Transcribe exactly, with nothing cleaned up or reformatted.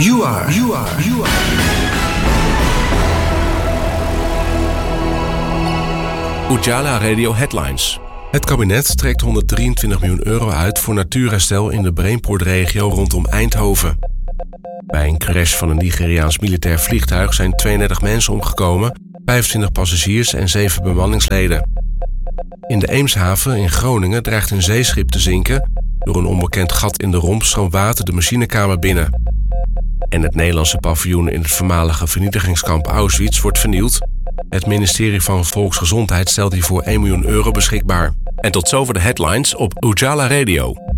You are, you are, you are. Ujala Radio Headlines. Het kabinet trekt honderddrieëntwintig miljoen euro uit voor natuurherstel in de Brainport-regio rondom Eindhoven. Bij een crash van een Nigeriaans militair vliegtuig zijn tweeëndertig mensen omgekomen, vijfentwintig passagiers en zeven bemanningsleden. In de Eemshaven in Groningen dreigt een zeeschip te zinken. Door een onbekend gat in de romp stroomt water de machinekamer binnen. En het Nederlandse paviljoen in het voormalige vernietigingskamp Auschwitz wordt vernield. Het ministerie van Volksgezondheid stelt hiervoor één miljoen euro beschikbaar. En tot zover de headlines op Ujala Radio.